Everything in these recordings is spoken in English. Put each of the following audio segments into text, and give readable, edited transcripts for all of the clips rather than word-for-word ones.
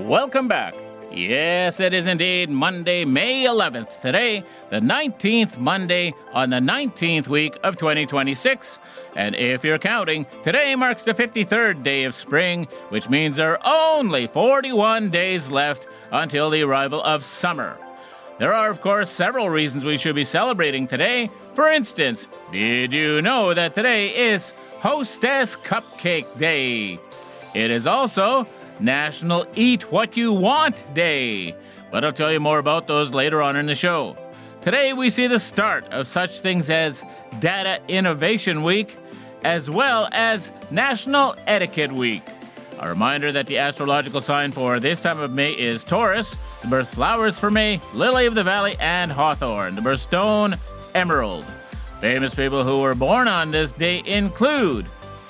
Welcome back. Yes, it is indeed Monday, May 11th. Today, the 19th Monday on the 19th week of 2026. And if you're counting, today marks the 53rd day of spring, which means there are only 41 days left until the arrival of summer. There are, of course, several reasons we should be celebrating today. For instance, did you know that today is Hostess Cupcake Day? It is also National Eat What You Want Day. But I'll tell you more about those later on in the show. Today we see the start of such things as Data Innovation Week, as well as National Etiquette Week. A reminder that the astrological sign for this time of May is Taurus. The birth flowers for May, lily of the valley and hawthorn. The birthstone, emerald. Famous people who were born on this day include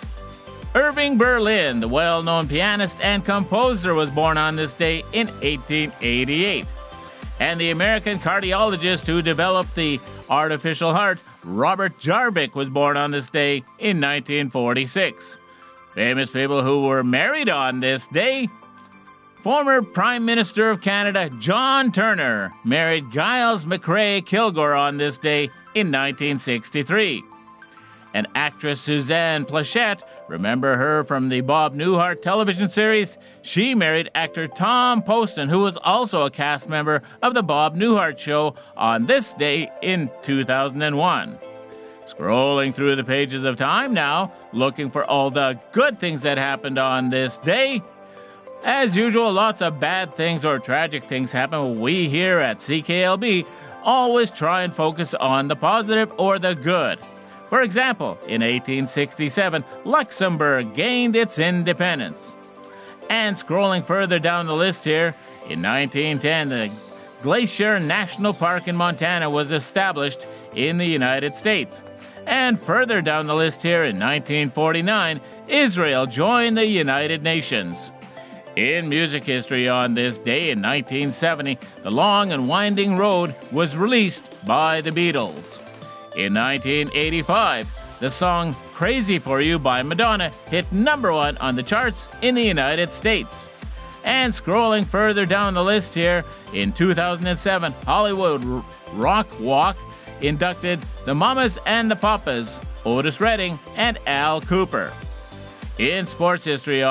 Irving Berlin, the well-known pianist and composer, was born on this day in 1888. And the American cardiologist who developed the artificial heart, Robert Jarvik, was born on this day in 1946. Famous people who were married on this day: former Prime Minister of Canada, John Turner, married Giles McRae Kilgore on this day in 1963. And actress Suzanne Pleshette, remember her from the Bob Newhart television series? She married actor Tom Poston, who was also a cast member of the Bob Newhart Show, on this day in 2001. Scrolling through the pages of time now, looking for all the good things that happened on this day. As usual, lots of bad things or tragic things happen. We here at CKLB always try and focus on the positive or the good. For example, in 1867, Luxembourg gained its independence. And scrolling further down the list here, in 1910, the Glacier National Park in Montana was established in the United States. And further down the list here, in 1949, Israel joined the United Nations. In music history on this day in 1970, The Long and Winding Road was released by the Beatles. In 1985, the song Crazy for You by Madonna hit number 1 on the charts in the United States. And scrolling further down the list here, in 2007, Hollywood Rock Walk inducted the Mamas and the Papas, Otis Redding and Al Cooper. In sports history